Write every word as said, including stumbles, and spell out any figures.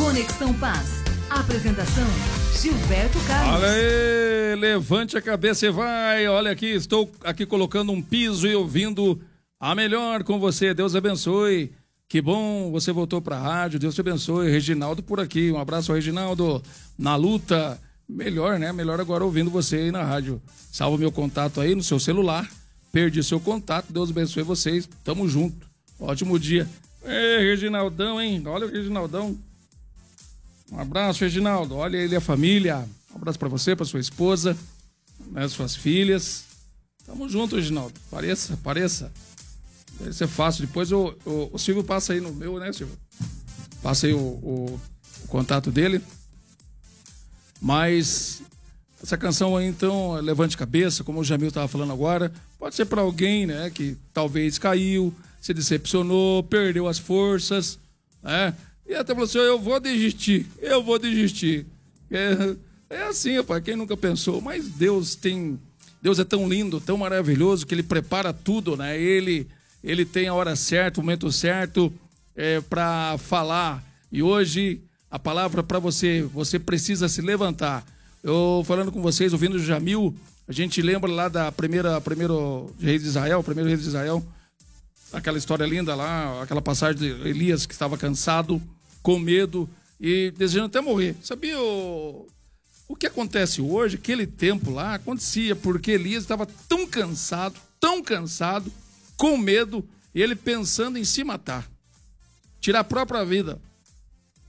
Conexão Paz. Apresentação, Gilberto Carlos. Olha aí, levante a cabeça e vai. Olha aqui, estou aqui colocando um piso e ouvindo a melhor com você. Deus abençoe. Que bom, você voltou para a rádio. Deus te abençoe. Reginaldo por aqui. Um abraço ao Reginaldo. Na luta. Melhor, né? Melhor agora ouvindo você aí na rádio. Salva meu contato aí no seu celular. Perdi seu contato. Deus abençoe vocês. Tamo junto. Ótimo dia. Ei, Reginaldão, hein? Olha o Reginaldão. Um abraço, Reginaldo. Olha ele e a família. Um abraço pra você, pra sua esposa, né, suas filhas. Tamo junto, Reginaldo. Pareça, pareça. Deve ser fácil. Depois o, o, o Silvio passa aí no meu, né, Silvio? Passa aí o, o, o contato dele. Mas essa canção aí, então, Levante Cabeça, como o Jamil tava falando agora, pode ser pra alguém, né, que talvez caiu, se decepcionou, perdeu as forças, né? E até falou assim, eu vou desistir, eu vou desistir. É, é assim, rapaz, quem nunca pensou, mas Deus tem, Deus é tão lindo, tão maravilhoso, que Ele prepara tudo, né? Ele, ele tem a hora certa, o momento certo é, para falar. E hoje, a palavra para você, você precisa se levantar. Eu falando com vocês, ouvindo o Jamil, a gente lembra lá da primeira, primeiro rei de Israel, o primeiro rei de Israel, aquela história linda lá, aquela passagem de Elias que estava cansado, com medo e desejando até morrer. Sabia o, o que acontece hoje? Aquele tempo lá acontecia porque Elias estava tão cansado, tão cansado, com medo, e ele pensando em se matar, tirar a própria vida.